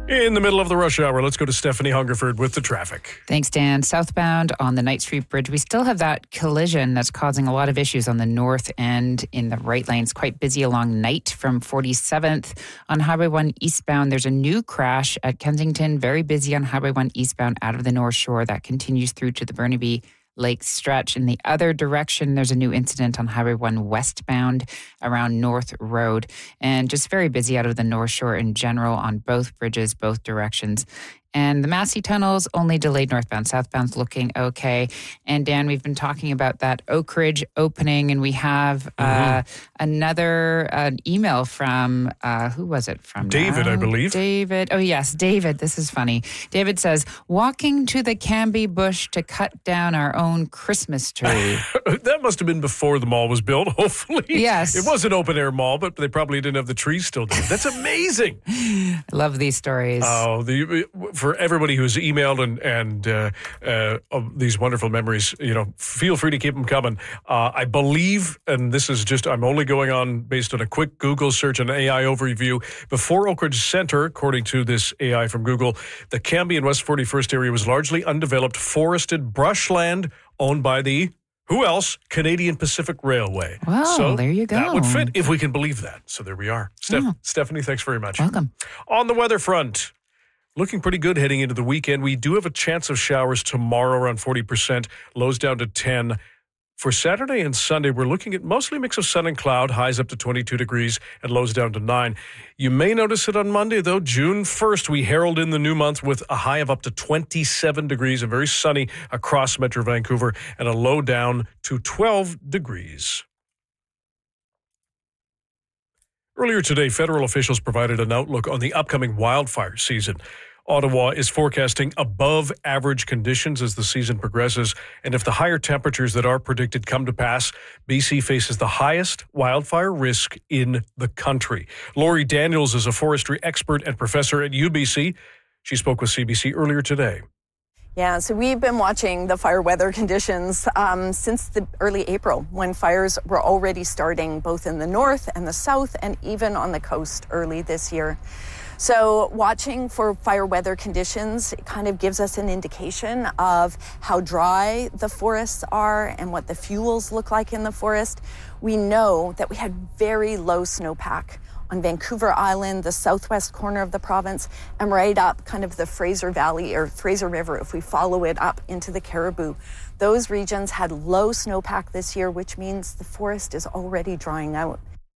In the middle of the rush hour, let's go to Stephanie Hungerford with the traffic. Thanks, Dan. Southbound on the Knight Street Bridge, we still have that collision that's causing a lot of issues on the north end in the right lanes. Quite busy along Knight from 47th. On Highway 1 eastbound, there's a new crash at Kensington. Very busy on Highway 1 eastbound out of the North Shore. That continues through to the Burnaby Lake stretch. In the other direction, there's a new incident on Highway 1 westbound around North Road, and just very busy out of the North Shore in general on both bridges, both directions. And the Massey tunnels only delayed northbound. Southbound's looking okay. And Dan, we've been talking about that Oak Ridge opening, and we have another email from, who was it from? David, I believe. David. Oh, yes, David. This is funny. David says, walking to the Canby bush to cut down our own Christmas tree. That must have been before the mall was built, hopefully. Yes. It was an open-air mall, but they probably didn't have the trees still there. That's amazing. I love these stories. Oh, for everybody who's emailed and these wonderful memories, feel free to keep them coming. I believe, and this is just, I'm only going on based on a quick Google search and AI overview, before Oak Ridge Center, according to this AI from Google, the Canby and West 41st area was largely undeveloped, forested brushland owned by the, who else? Canadian Pacific Railway. Well, so there you go. That would fit if we can believe that. So there we are. Stephanie, thanks very much. Welcome. On the weather front, looking pretty good heading into the weekend. We do have a chance of showers tomorrow around 40%, lows down to 10. For Saturday and Sunday, we're looking at mostly a mix of sun and cloud, highs up to 22 degrees and lows down to 9. You may notice it on Monday, though. June 1st, we herald in the new month with a high of up to 27 degrees and very sunny across Metro Vancouver and a low down to 12 degrees. Earlier today, federal officials provided an outlook on the upcoming wildfire season. Ottawa is forecasting above average conditions as the season progresses, and if the higher temperatures that are predicted come to pass, BC faces the highest wildfire risk in the country. Lori Daniels is a forestry expert and professor at UBC. She spoke with CBC earlier today. Yeah, so we've been watching the fire weather conditions since the early April, when fires were already starting both in the north and the south and even on the coast early this year. So watching for fire weather conditions kind of gives us an indication of how dry the forests are and what the fuels look like in the forest. We know that we had very low snowpack on Vancouver Island, the southwest corner of the province, and right up kind of the Fraser Valley or Fraser River, if we follow it up into the Caribou. Those regions had low snowpack this year, which means the forest is already drying out.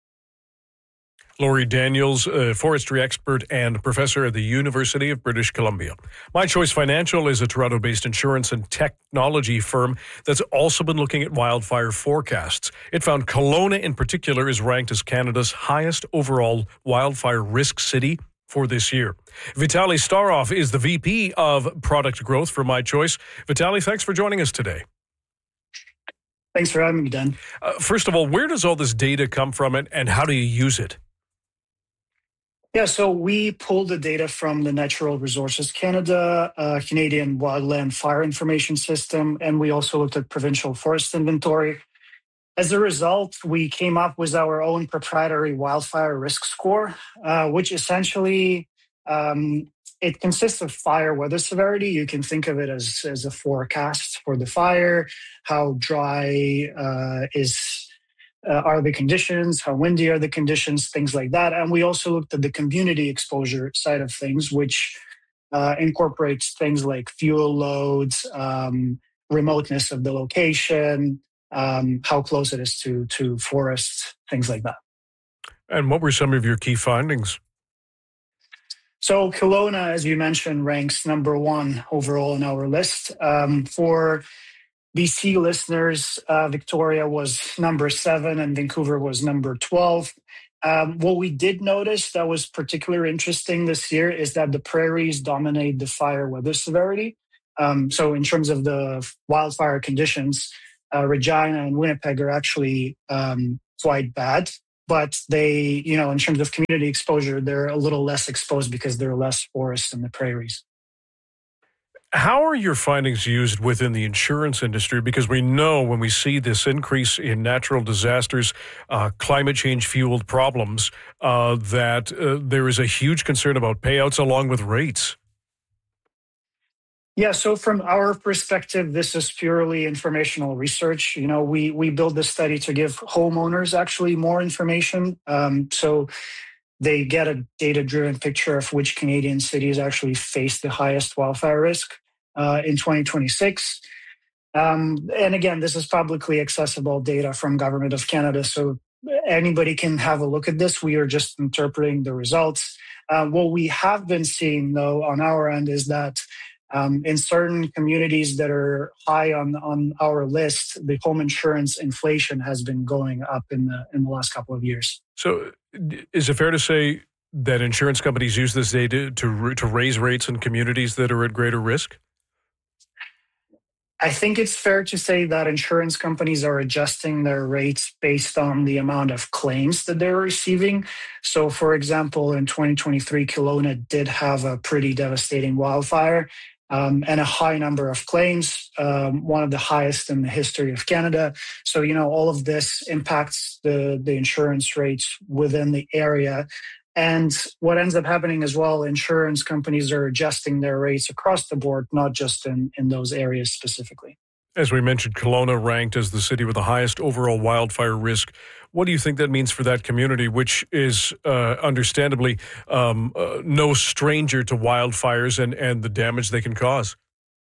Lori Daniels, forestry expert and professor at the University of British Columbia. My Choice Financial is a Toronto-based insurance and technology firm that's also been looking at wildfire forecasts. It found Kelowna in particular is ranked as Canada's highest overall wildfire risk city for this year. Vitaly Starov is the VP of Product Growth for My Choice. Vitaly, thanks for joining us today. Thanks for having me, Dan. First of all, where does all this data come from and how do you use it? Yeah, so we pulled the data from the Natural Resources Canada, Canadian Wildland Fire Information System, and we also looked at provincial forest inventory. As a result, we came up with our own proprietary wildfire risk score, which essentially it consists of fire weather severity. You can think of it as a forecast for the fire, how dry are the conditions, how windy are the conditions, things like that. And we also looked at the community exposure side of things, which incorporates things like fuel loads, remoteness of the location, how close it is to forests, things like that. And what were some of your key findings? So Kelowna, as you mentioned, ranks number 1 overall on our list. For BC listeners, Victoria was number 7 and Vancouver was number 12. What we did notice that was particularly interesting this year is that the prairies dominate the fire weather severity. So in terms of the wildfire conditions, Regina and Winnipeg are actually quite bad. But they, in terms of community exposure, they're a little less exposed because there are less forests in the prairies. How are your findings used within the insurance industry? Because we know when we see this increase in natural disasters, climate change fueled problems, that there is a huge concern about payouts along with rates. Yeah, so from our perspective, this is purely informational research. You know, we build this study to give homeowners actually more information. So they get a data-driven picture of which Canadian cities actually face the highest wildfire risk in 2026. And again, this is publicly accessible data from Government of Canada, so anybody can have a look at this. We are just interpreting the results. What we have been seeing, though, on our end is that in certain communities that are high on our list, the home insurance inflation has been going up in the last couple of years. So is it fair to say that insurance companies use this data to raise rates in communities that are at greater risk? I think it's fair to say that insurance companies are adjusting their rates based on the amount of claims that they're receiving. So, for example, in 2023, Kelowna did have a pretty devastating wildfire and a high number of claims, one of the highest in the history of Canada. So, you know, all of this impacts the insurance rates within the area. And what ends up happening as well, insurance companies are adjusting their rates across the board, not just in those areas specifically. As we mentioned, Kelowna ranked as the city with the highest overall wildfire risk. What do you think that means for that community, which is understandably no stranger to wildfires and the damage they can cause?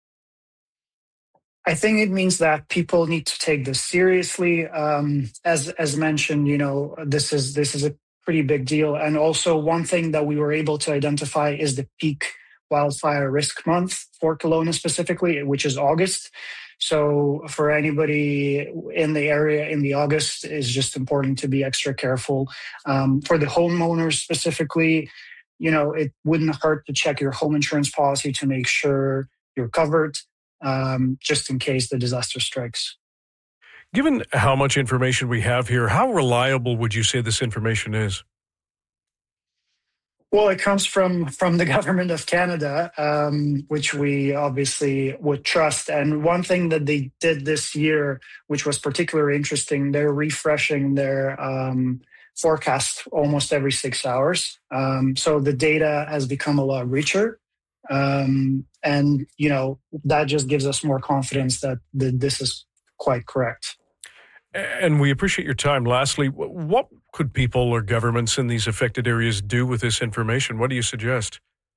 I think it means that people need to take this seriously. As mentioned, you know, this is a pretty big deal. And also one thing that we were able to identify is the peak wildfire risk month for Kelowna specifically, which is August. So for anybody in the area in the August, is just important to be extra careful. For the homeowners specifically, you know, it wouldn't hurt to check your home insurance policy to make sure you're covered, just in case the disaster strikes. Given how much information we have here, how reliable would you say this information is? Well, it comes from the Government of Canada, which we obviously would trust. And one thing that they did this year, which was particularly interesting, they're refreshing their forecast almost every 6 hours. So the data has become a lot richer. And, you know, that just gives us more confidence that this is quite correct. And we appreciate your time. Lastly, what could people or governments in these affected areas do with this information? What do you suggest?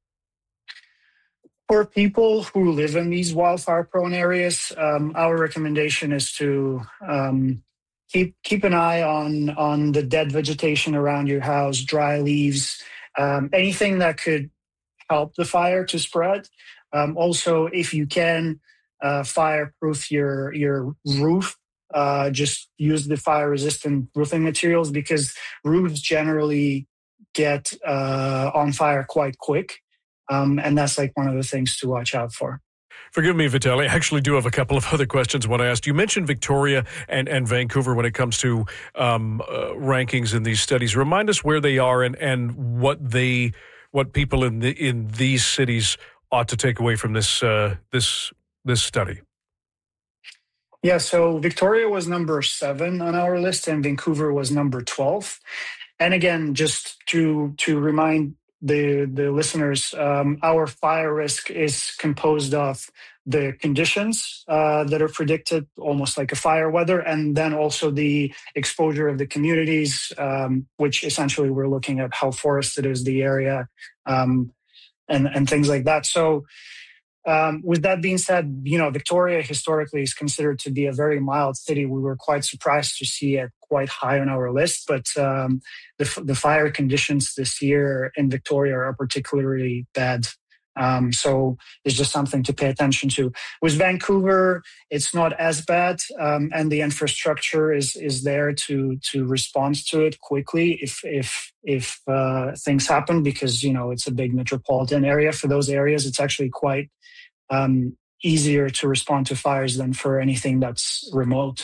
For people who live in these wildfire-prone areas, our recommendation is to keep an eye on the dead vegetation around your house, dry leaves, anything that could help the fire to spread. Also, if you can, fireproof your roof. Just use the fire-resistant roofing materials because roofs generally get on fire quite quick. And that's like one of the things to watch out for. Forgive me, Vitaly. I actually do have a couple of other questions I want to ask. You mentioned Victoria and Vancouver when it comes to rankings in these studies. Remind us where they are and what people in these cities ought to take away from this study. Yeah, so Victoria was number 7 on our list and Vancouver was number 12. And again, just to remind the listeners, our fire risk is composed of the conditions that are predicted, almost like a fire weather, and then also the exposure of the communities, which essentially we're looking at how forested is the area and things like that. So with that being said, you know, Victoria historically is considered to be a very mild city. We were quite surprised to see it quite high on our list, but the fire conditions this year in Victoria are particularly bad. So it's just something to pay attention to. With Vancouver, it's not as bad, and the infrastructure is there to respond to it quickly if things happen, because, you know, it's a big metropolitan area. For those areas, it's actually quite easier to respond to fires than for anything that's remote.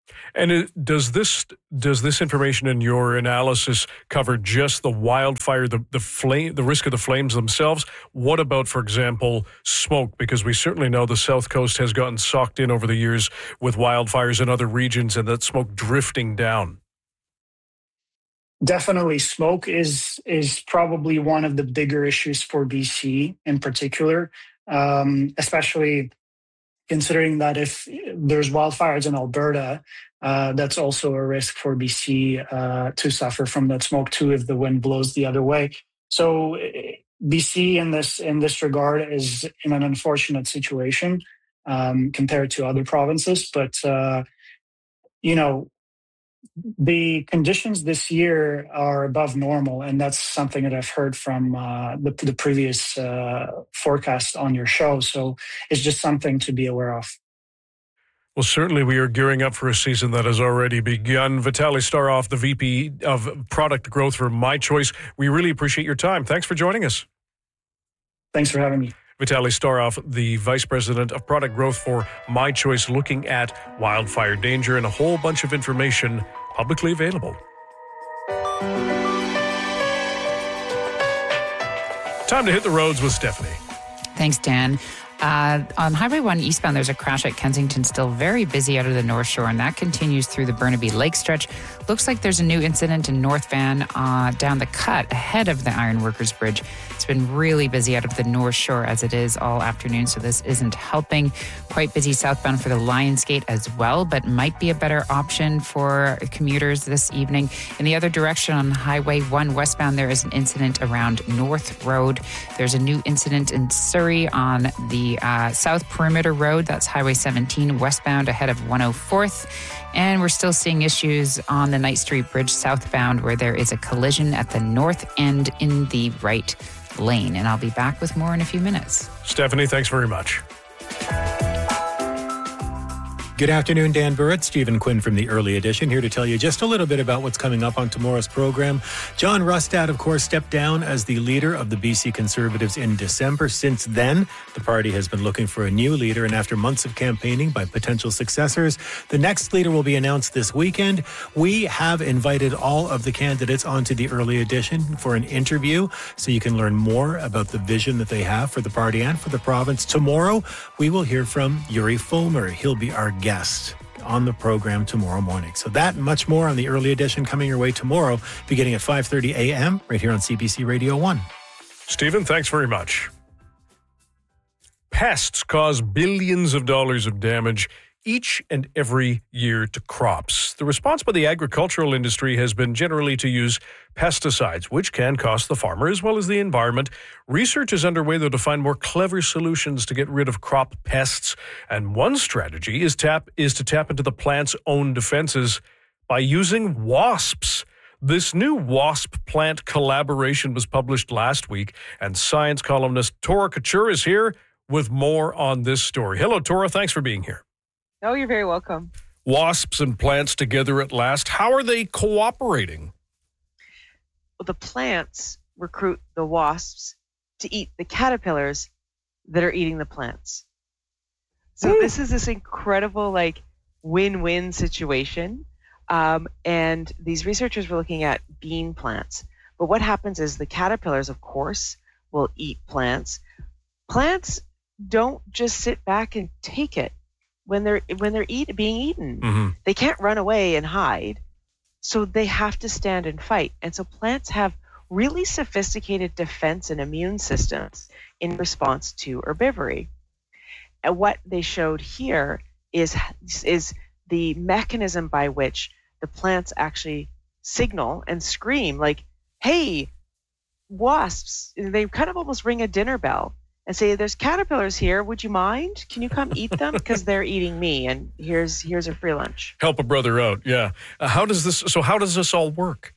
And does this information in your analysis cover just the wildfire, the flame, the risk of the flames themselves? What about, for example, smoke? Because we certainly know the South Coast has gotten socked in over the years with wildfires in other regions, and that smoke drifting down. Definitely, smoke is probably one of the bigger issues for BC in particular, especially considering that if there's wildfires in Alberta, that's also a risk for BC to suffer from that smoke too if the wind blows the other way. So BC in this regard is in an unfortunate situation compared to other provinces, but the conditions this year are above normal, and that's something that I've heard from the previous forecast on your show. So it's just something to be aware of. Well, certainly we are gearing up for a season that has already begun. Vitaly Starov, the VP of Product Growth for My Choice, we really appreciate your time. Thanks for joining us. Thanks for having me. Vitaly Starov, the Vice President of Product Growth for My Choice, looking at wildfire danger and a whole bunch of information publicly available. Time to hit the roads with Stephanie. Thanks, Dan. On Highway 1 eastbound, there's a crash at Kensington, still very busy out of the North Shore, and that continues through the Burnaby Lake stretch. Looks like there's a new incident in North Van down the cut ahead of the Ironworkers Bridge. It's been really busy out of the North Shore as it is all afternoon, so this isn't helping. Quite busy southbound for the Lions Gate as well, but might be a better option for commuters this evening. In the other direction on Highway 1 westbound, there is an incident around North Road. There's a new incident in Surrey on the South Perimeter Road. That's Highway 17 westbound ahead of 104th. And we're still seeing issues on the Knight Street Bridge southbound where there is a collision at the north end in the right lane. And I'll be back with more in a few minutes. Stephanie, thanks very much. Good afternoon, Dan Burrett, Stephen Quinn from the Early Edition, here to tell you just a little bit about what's coming up on tomorrow's program. John Rustad, of course, stepped down as the leader of the BC Conservatives in December. Since then, the party has been looking for a new leader, and after months of campaigning by potential successors, the next leader will be announced this weekend. We have invited all of the candidates onto the Early Edition for an interview, so you can learn more about the vision that they have for the party and for the province. Tomorrow, we will hear from Yuri Fulmer. He'll be our guest on the program tomorrow morning. So that and much more on the Early Edition coming your way tomorrow, beginning at 5:30 a.m. right here on CBC Radio 1. Stephen, thanks very much. Pests cause billions of dollars of damage each and every year to crops. The response by the agricultural industry has been generally to use pesticides, which can cost the farmer as well as the environment. Research is underway, though, to find more clever solutions to get rid of crop pests. And one strategy is to tap into the plant's own defenses by using wasps. This new wasp plant collaboration was published last week, and science columnist Tora Couture is here with more on this story. Hello, Tora. Thanks for being here. Oh, you're very welcome. Wasps and plants together at last. How are they cooperating? Well, the plants recruit the wasps to eat the caterpillars that are eating the plants. So this is this incredible, win-win situation. And these researchers were looking at bean plants. But what happens is the caterpillars, of course, will eat plants. Plants don't just sit back and take it. When they're being eaten, Mm-hmm. They can't run away and hide, so they have to stand and fight. And so plants have really sophisticated defense and immune systems in response to herbivory. And what they showed here is the mechanism by which the plants actually signal and scream like, "Hey, wasps!" They kind of almost ring a dinner bell and say, "There's caterpillars here. Would you mind? Can you come eat them? Because they're eating me, and here's a free lunch." Help a brother out, yeah. How does this all work?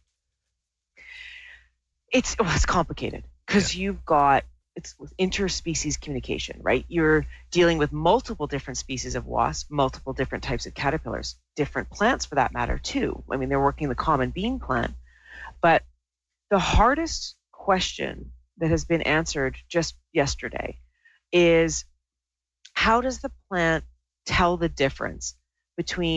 It's complicated because it's with interspecies communication, right? You're dealing with multiple different species of wasp, multiple different types of caterpillars, different plants for that matter too. I mean, they're working the common bean plant, but the hardest question that has been answered just yesterday is, how does the plant tell the difference between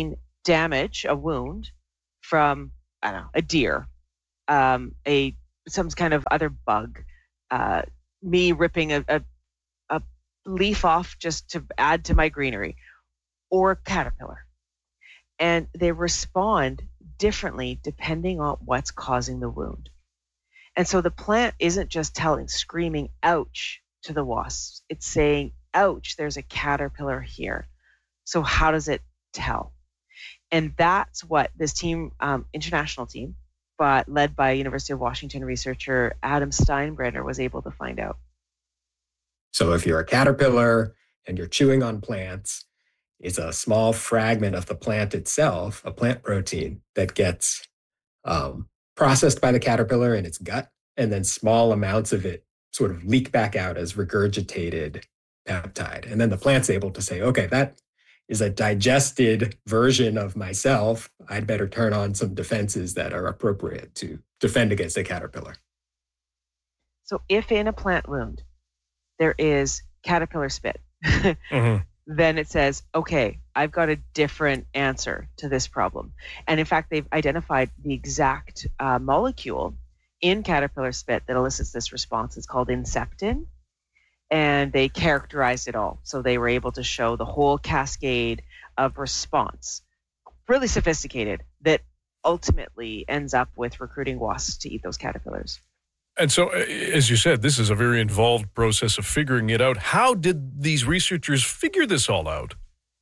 damage, a wound from, I don't know, a deer, some kind of other bug, me ripping a leaf off just to add to my greenery, or a caterpillar. And they respond differently depending on what's causing the wound. And so the plant isn't just screaming ouch to the wasps. It's saying, ouch, there's a caterpillar here. So how does it tell? And that's what this team, international team, but led by University of Washington researcher Adam Steinbrenner, was able to find out. So if you're a caterpillar and you're chewing on plants, it's a small fragment of the plant itself, a plant protein, that gets processed by the caterpillar in its gut, and then small amounts of it sort of leak back out as regurgitated peptide. And then the plant's able to say, okay, that is a digested version of myself. I'd better turn on some defenses that are appropriate to defend against a caterpillar. So if in a plant wound there is caterpillar spit, then it says, okay, I've got a different answer to this problem. And in fact, they've identified the exact molecule in caterpillar spit that elicits this response. It's called inceptin. And they characterized it all. So they were able to show the whole cascade of response, really sophisticated, that ultimately ends up with recruiting wasps to eat those caterpillars. And so, as you said, this is a very involved process of figuring it out. How did these researchers figure this all out?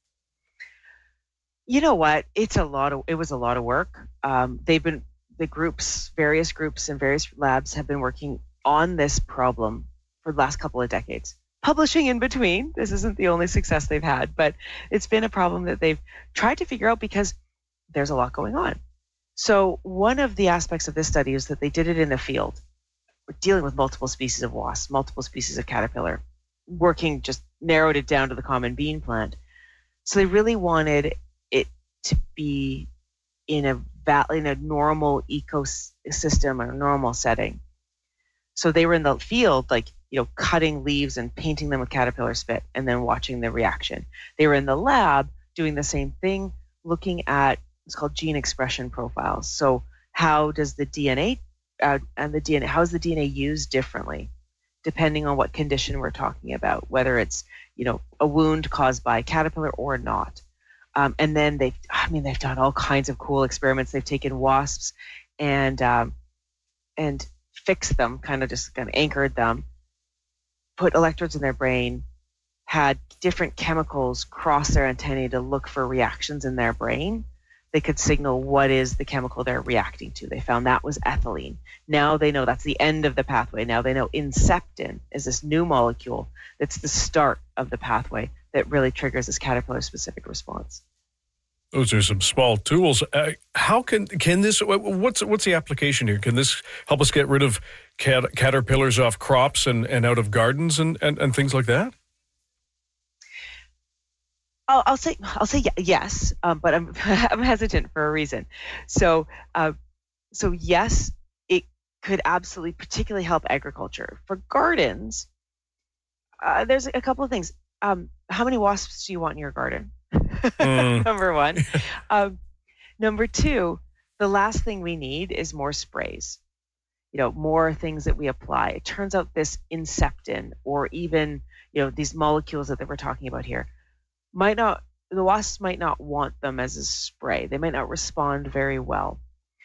You know what? It was a lot of work. Various groups and various labs have been working on this problem for the last couple of decades. Publishing in between. This isn't the only success they've had, but it's been a problem that they've tried to figure out because there's a lot going on. So one of the aspects of this study is that they did it in the field. We're dealing with multiple species of wasps, multiple species of caterpillar, narrowed it down to the common bean plant. So they really wanted it to be in a normal ecosystem or a normal setting. So they were in the field, cutting leaves and painting them with caterpillar spit and then watching the reaction. They were in the lab doing the same thing, looking at what's called gene expression profiles. So how does the DNA how is the DNA used differently depending on what condition we're talking about, whether it's, a wound caused by a caterpillar or not. And then they've done all kinds of cool experiments. They've taken wasps and fixed them, kind of anchored them, put electrodes in their brain, had different chemicals cross their antennae to look for reactions in their brain. They could signal what is the chemical they're reacting to. They found that was ethylene. Now they know that's the end of the pathway. Now they know inceptin is this new molecule that's the start of the pathway that really triggers this caterpillar-specific response. Those are some small tools. How can this? What's the application here? Can this help us get rid of caterpillars off crops and out of gardens and things like that? I'll say yes, but I'm hesitant for a reason. So yes, it could absolutely particularly help agriculture. For gardens, there's a couple of things. How many wasps do you want in your garden? Number one. Number two, the last thing we need is more sprays. More things that we apply. It turns out this inceptin, or even these molecules that we're talking about here, the wasps might not want them as a spray. They might not respond very well.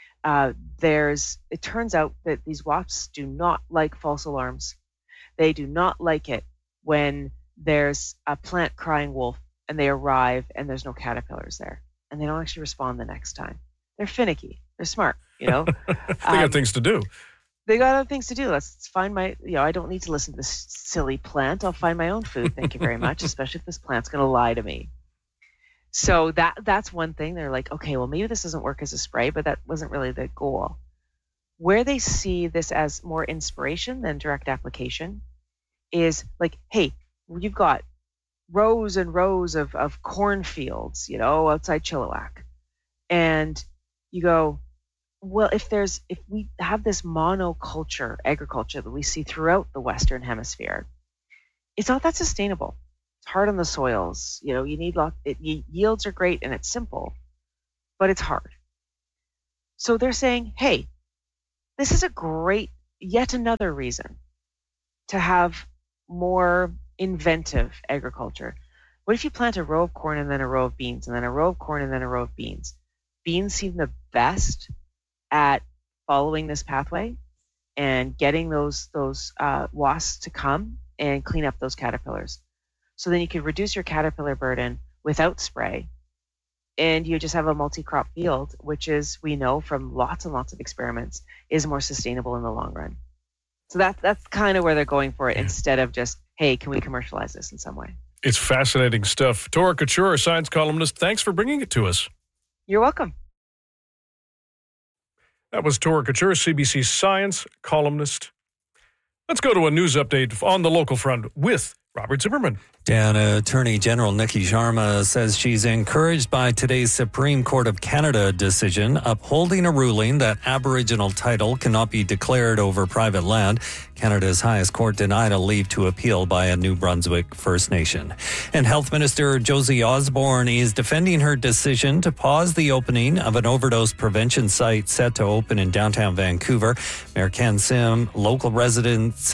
It turns out that these wasps do not like false alarms. They do not like it when there's a plant crying wolf and they arrive and there's no caterpillars there, and they don't actually respond the next time. They're finicky. They're smart, They got things to do. They got other things to do. Let's find I don't need to listen to this silly plant. I'll find my own food. Thank you very much, especially if this plant's going to lie to me. So that's one thing. They're like, okay, well, maybe this doesn't work as a spray, but that wasn't really the goal. Where they see this as more inspiration than direct application is like, hey, you've got rows and rows of cornfields, outside Chilliwack. And you go, well, if we have this monoculture agriculture that we see throughout the Western Hemisphere, it's not that sustainable. It's hard on the soils. You need yields are great and it's simple, but it's hard. So they're saying, hey, this is a great, yet another reason to have more inventive agriculture. What if you plant a row of corn and then a row of beans and then a row of corn and then a row of beans? Beans seem the best at following this pathway and getting those wasps to come and clean up those caterpillars. So then you can reduce your caterpillar burden without spray, and you just have a multi-crop field, which is, we know from lots and lots of experiments, is more sustainable in the long run. So that's kind of where they're going for it, instead of just, hey, can we commercialize this in some way? It's fascinating stuff. Tora Couture, our science columnist, thanks for bringing it to us. You're welcome. That was Tora Couture, CBC science columnist. Let's go to a news update on the local front with Robert Zimmerman. Dan, Attorney General Nikki Sharma says she's encouraged by today's Supreme Court of Canada decision upholding a ruling that Aboriginal title cannot be declared over private land. Canada's highest court denied a leave to appeal by a New Brunswick First Nation. And Health Minister Josie Osborne is defending her decision to pause the opening of an overdose prevention site set to open in downtown Vancouver. Mayor Ken Sim, local residents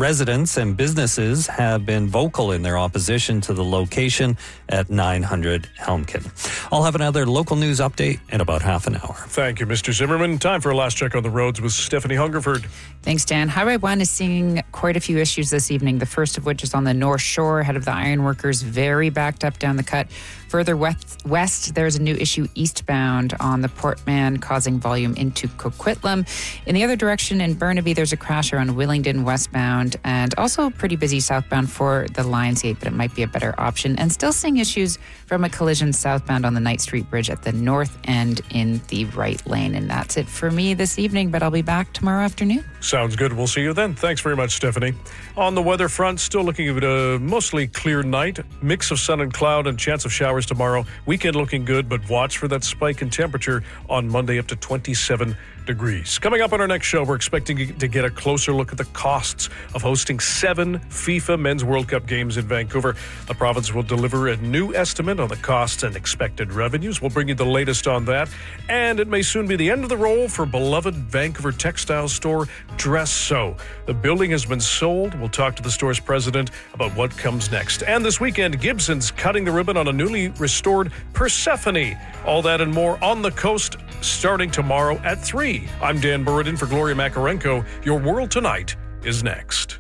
and businesses have been vocal in their opposition to the location at 900 Helmkin. I'll have another local news update in about half an hour. Thank you, Mr. Zimmerman. Time for a last check on the roads with Stephanie Hungerford. Thanks, Dan. Highway 1 is seeing quite a few issues this evening, the first of which is on the North Shore, ahead of the ironworkers, very backed up down the cut. Further west, there's a new issue eastbound on the Portman, causing volume into Coquitlam. In the other direction, in Burnaby, there's a crash around Willingdon westbound, and also pretty busy southbound for the Lionsgate, but it might be a better option. And still seeing issues from a collision southbound on the Knight Street Bridge at the north end in the right lane. And that's it for me this evening, but I'll be back tomorrow afternoon. Sounds good. We'll see you then. Thanks very much, Stephanie. On the weather front, still looking at a mostly clear night, mix of sun and cloud and chance of showers tomorrow. Weekend looking good, but watch for that spike in temperature on Monday up to 27 degrees. Coming up on our next show, we're expecting to get a closer look at the costs of hosting 7 FIFA Men's World Cup games in Vancouver. The province will deliver a new estimate on the costs and expected revenues. We'll bring you the latest on that. And it may soon be the end of the roll for beloved Vancouver textile store Dress So. The building has been sold. We'll talk to the store's president about what comes next. And this weekend, Gibson's cutting the ribbon on a newly restored Persephone. All that and more on the coast starting tomorrow at 3. I'm Dan Burridin for Gloria Makarenko. Your World Tonight is next.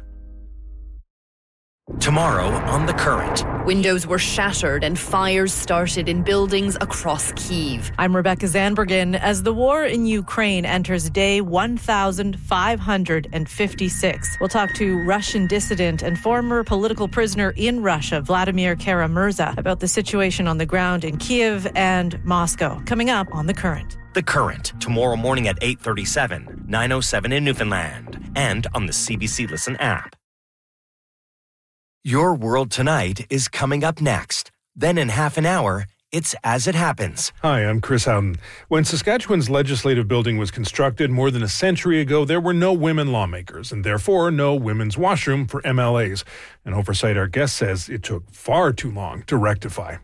Tomorrow on The Current. Windows were shattered and fires started in buildings across Kyiv. I'm Rebecca Zanbergen. As the war in Ukraine enters day 1,556, we'll talk to Russian dissident and former political prisoner in Russia, Vladimir Kara-Murza, about the situation on the ground in Kyiv and Moscow. Coming up on The Current. The Current, tomorrow morning at 8:37, 9:07 in Newfoundland, and on the CBC Listen app. Your World Tonight is coming up next. Then in half an hour, it's As It Happens. Hi, I'm Chris Houghton. When Saskatchewan's legislative building was constructed more than a century ago, there were no women lawmakers and therefore no women's washroom for MLAs. An oversight our guest says it took far too long to rectify.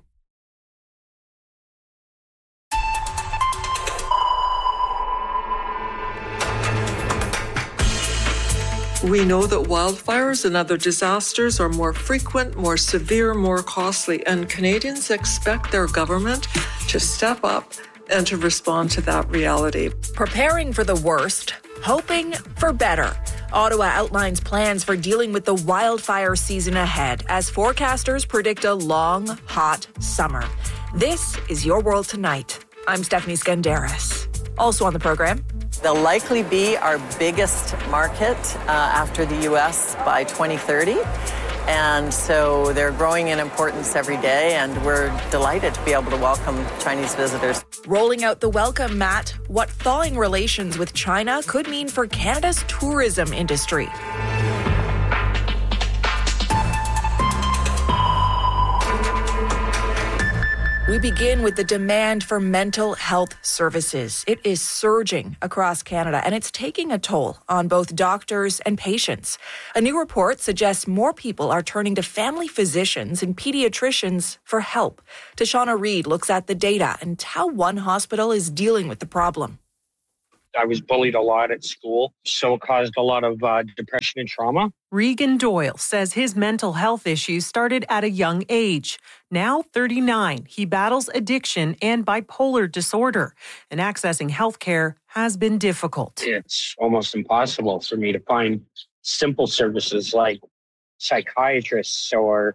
We know that wildfires and other disasters are more frequent, more severe, more costly, and Canadians expect their government to step up and to respond to that reality. Preparing for the worst, hoping for better. Ottawa outlines plans for dealing with the wildfire season ahead as forecasters predict a long, hot summer. This is Your World Tonight. I'm Stephanie Skandaris. Also on the program, they'll likely be our biggest market after the U.S. by 2030. And so they're growing in importance every day, and we're delighted to be able to welcome Chinese visitors. Rolling out the welcome mat, what thawing relations with China could mean for Canada's tourism industry. We begin with the demand for mental health services. It is surging across Canada, and it's taking a toll on both doctors and patients. A new report suggests more people are turning to family physicians and pediatricians for help. Tashana Reid looks at the data and how one hospital is dealing with the problem. I was bullied a lot at school, so it caused a lot of depression and trauma. Regan Doyle says his mental health issues started at a young age. Now 39, he battles addiction and bipolar disorder, and accessing health care has been difficult. It's almost impossible for me to find simple services like psychiatrists or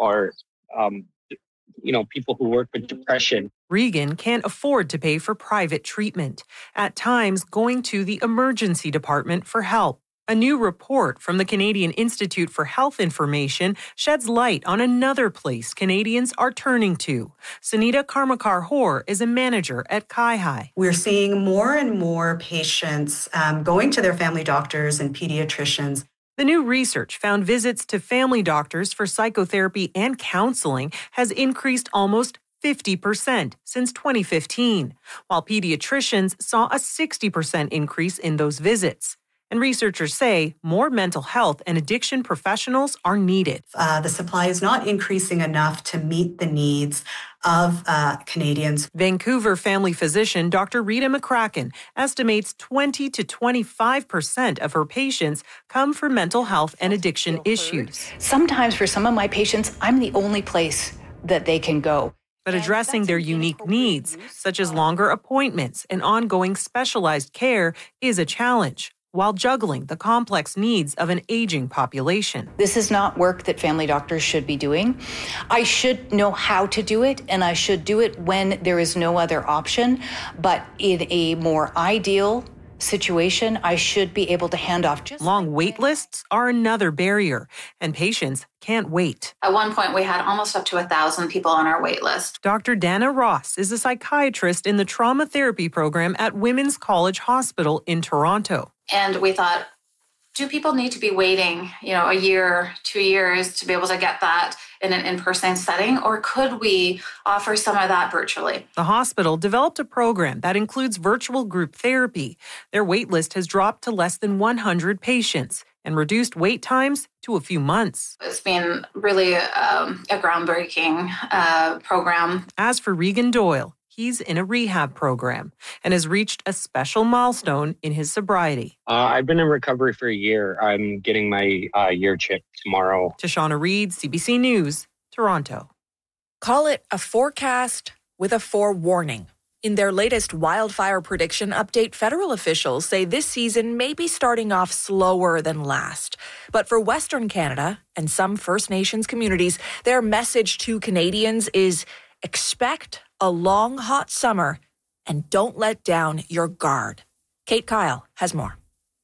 people who work with depression. Regan can't afford to pay for private treatment, at times going to the emergency department for help. A new report from the Canadian Institute for Health Information sheds light on another place Canadians are turning to. Sunita Karmakar-Hoare is a manager at CIHI. We're seeing more and more patients going to their family doctors and pediatricians. The new research found visits to family doctors for psychotherapy and counseling has increased almost 50% since 2015, while pediatricians saw a 60% increase in those visits. And researchers say more mental health and addiction professionals are needed. The supply is not increasing enough to meet the needs of Canadians. Vancouver family physician Dr. Rita McCracken estimates 20 to 25% of her patients come for mental health and addiction issues. Sometimes for some of my patients, I'm the only place that they can go. But addressing their unique needs, such as longer appointments and ongoing specialized care, is a challenge, while juggling the complex needs of an aging population. This is not work that family doctors should be doing. I should know how to do it, and I should do it when there is no other option. But in a more ideal situation, I should be able to hand off. Long wait lists are another barrier, and patients can't wait. At one point, we had almost up to 1,000 people on our wait list. Dr. Dana Ross is a psychiatrist in the trauma therapy program at Women's College Hospital in Toronto. And we thought, do people need to be waiting, a year, 2 years to be able to get that in an in-person setting, or could we offer some of that virtually? The hospital developed a program that includes virtual group therapy. Their wait list has dropped to less than 100 patients and reduced wait times to a few months. It's been really a groundbreaking program. As for Regan Doyle, he's in a rehab program and has reached a special milestone in his sobriety. I've been in recovery for a year. I'm getting my year check tomorrow. Tashana Reid, CBC News, Toronto. Call it a forecast with a forewarning. In their latest wildfire prediction update, federal officials say this season may be starting off slower than last. But for Western Canada and some First Nations communities, their message to Canadians is expect a long, hot summer and don't let down your guard. Kate Kyle has more.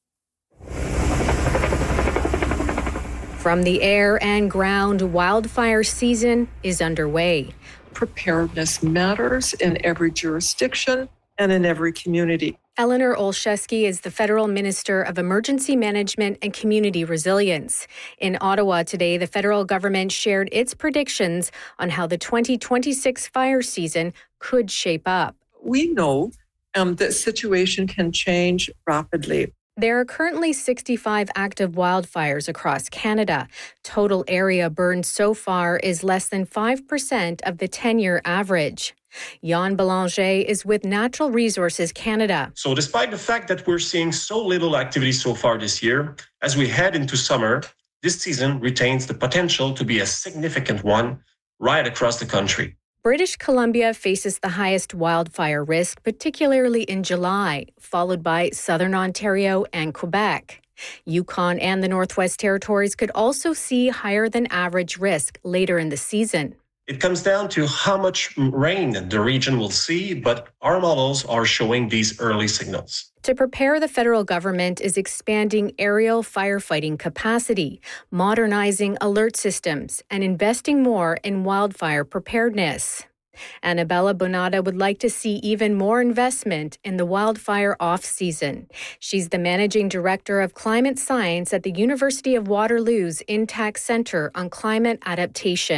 From the air and ground, wildfire season is underway. Preparedness matters in every jurisdiction and in every community. Eleanor Olszewski is the Federal Minister of Emergency Management and Community Resilience. In Ottawa today, the federal government shared its predictions on how the 2026 fire season could shape up. We know that situation can change rapidly. There are currently 65 active wildfires across Canada. Total area burned so far is less than 5% of the 10-year average. Jan Belanger is with Natural Resources Canada. So despite the fact that we're seeing so little activity so far this year, as we head into summer, this season retains the potential to be a significant one right across the country. British Columbia faces the highest wildfire risk, particularly in July, followed by Southern Ontario and Quebec. Yukon and the Northwest Territories could also see higher than average risk later in the season. It comes down to how much rain the region will see, but our models are showing these early signals. To prepare, the federal government is expanding aerial firefighting capacity, modernizing alert systems, and investing more in wildfire preparedness. Annabella Bonata would like to see even more investment in the wildfire off-season. She's the managing director of climate science at the University of Waterloo's Intact Centre on Climate Adaptation.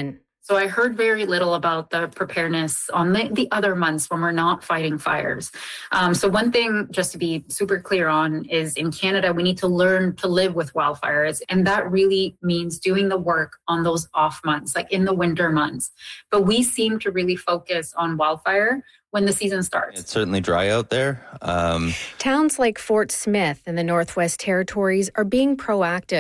So I heard very little about the preparedness on the other months when we're not fighting fires. So one thing just to be super clear on is in Canada, we need to learn to live with wildfires. And that really means doing the work on those off months, like in the winter months. But we seem to really focus on wildfire when the season starts. It's certainly dry out there. Towns like Fort Smith in the Northwest Territories are being proactive.